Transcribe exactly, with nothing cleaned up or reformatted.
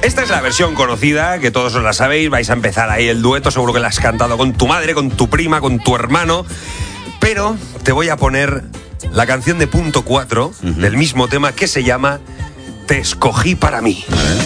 Esta es la versión conocida, que todos os la sabéis. Vais a empezar ahí el dueto, seguro que la has cantado con tu madre, con tu prima, con tu hermano. Pero te voy a poner la canción de Punto cuatro, uh-huh, del mismo tema, que se llama Te escogí para mí.